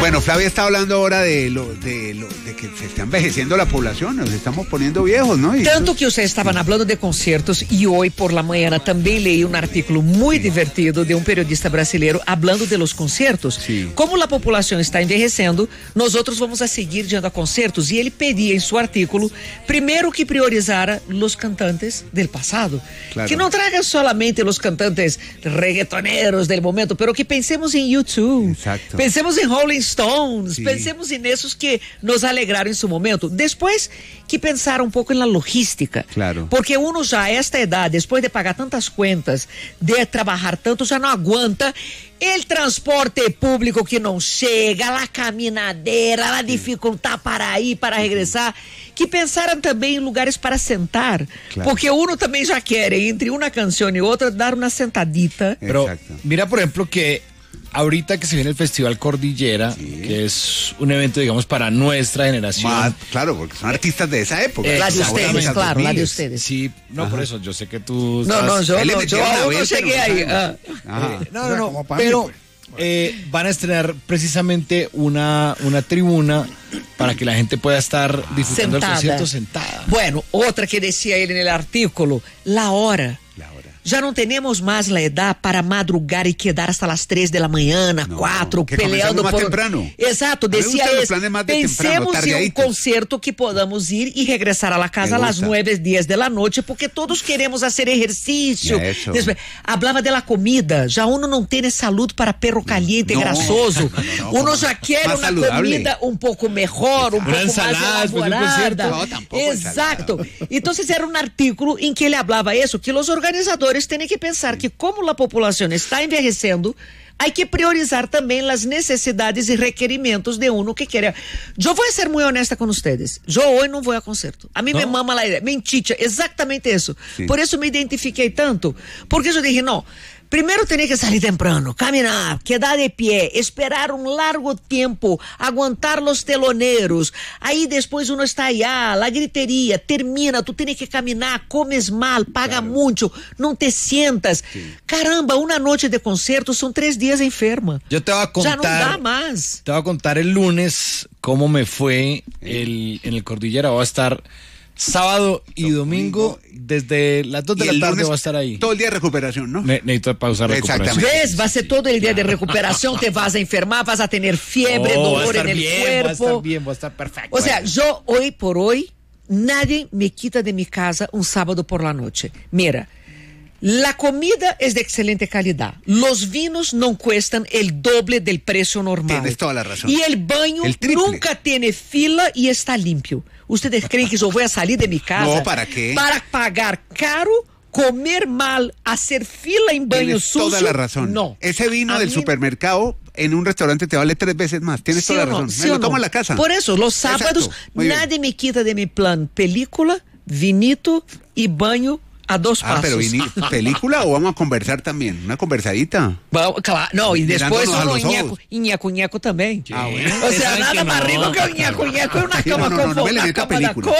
Bueno, Flavia está hablando ahora de que se está envejeciendo la población, nos estamos poniendo viejos, ¿no? Tanto que ustedes estaban hablando de conciertos y hoy por la mañana también leí un artículo muy divertido de un periodista brasileño hablando de los conciertos. Sí. Como la población está envejeciendo, nosotros vamos a seguir yendo a conciertos y él pedía en su artículo, primero que priorizara los cantantes del pasado. Claro. Que no traigan solamente los cantantes reggaetoneros del momento, pero que pensemos en YouTube, Exacto. pensemos en Rolling Stones, Sí. pensemos en esos que nos alegraron en su momento. Después que pensar un poco en la logística. Claro. Porque uno já a esta edad, después de pagar tantas cuentas, de trabajar tanto, já não aguanta el transporte público que não chega, a caminadeira, a dificultar para ir, para regressar, que pensaram também em lugares para sentar, Claro. porque uno também já quer, entre una canción y otra, dar una sentadita. Pero Exacto. mira, por ejemplo, que ahorita que se viene el Festival Cordillera, que es un evento, digamos, para nuestra generación. Claro, porque son artistas de esa época. La de Exactamente. ustedes, claro, la de 2000. ustedes. Sí, no, por eso, yo sé que tú... No, no, yo Él le no, metió yo una aún vez, no pero llegué no ahí. sabemos. Ajá. No, pero van a estrenar precisamente una tribuna para que la gente pueda estar disfrutando del concierto sentada. Bueno, otra que decía él en el artículo, la hora. La hora. Já não temos mais a edad para madrugar e quedar hasta las 3 de la mañana, No, 4, que peleando comenzamos más por... temprano. Exato, A mí me decía gustan los eso. planes más de temprano, Pensemos en un tardeaditos. concierto que podamos ir y regresar a la casa a Me las gusta. 9, 10 de la noche, porque todos queremos hacer ejercicio. Eso. Después, hablaba de la comida, já uno não tem salud para perro caliente, No. grasoso. No, Uno já quer más una saludable. comida un poco mejor, un Una poco más ensalada después de un elaborada. concierto. No, tampoco Exacto. Entonces era un artículo en que ele hablaba eso, que los organizadores tienen que pensar que como la población está envejeciendo, hay que priorizar también las necesidades y requerimientos de uno que quiera. Yo voy a ser muy honesta con ustedes. Yo hoy no voy a concierto. A mí me mama la idea, me enchicha, exactamente eso. Sí. Por eso me identifiquei tanto, porque yo dije, no, primero tenía que salir temprano, caminar, quedar de pie, esperar un largo tiempo, aguantar los teloneros. Ahí después uno está allá, la gritería, termina, tú tienes que caminar, comes mal, paga mucho, no te sientas. Caramba, una noche de concierto son 3 días enferma. Yo te voy a Ya contar... no da más. Te voy a contar el lunes cómo me fue en el Cordillera. Voy a estar sábado y domingo desde las 2 de Y la el tarde lunes, voy a estar ahí. todo el día de recuperación, ¿no? Necesito pausar la recuperación. Exactamente. ¿Ves? Va a ser todo el día de recuperación, te vas a enfermar, vas a tener fiebre, Voy a dolor estar en el bien, cuerpo. voy a estar bien, voy a estar perfecto. O sea, yo hoy por hoy, nadie me quita de mi casa un sábado por la noche. Mira, la comida es de excelente calidad. Los vinos no cuestan el doble del precio normal. Tienes toda la razón. Y el baño El triple. nunca tiene fila y está limpio. ¿Ustedes creen que yo voy a salir de mi casa? No, ¿para qué? Para pagar caro, comer mal, hacer fila en baño Tienes sucio. toda la razón. No. Ese vino A del mí- supermercado en un restaurante te vale 3 veces más. Tienes ¿Sí toda o la no? razón. ¿Sí Me o lo tomo no? en la casa. Por eso, los sábados, Exacto. Muy bien. nadie me quita de mi plan película, vinito y baño a 2 pasos. Pero ¿película o vamos a conversar también? Una conversadita. Claro, no, y después Mirándonos a uno los ñaco, ojos. y ñaco también. Ah, bueno. O sea, Saben nada que más no. rico que un ñaco en una Sí, cama no me le una meta cama de película.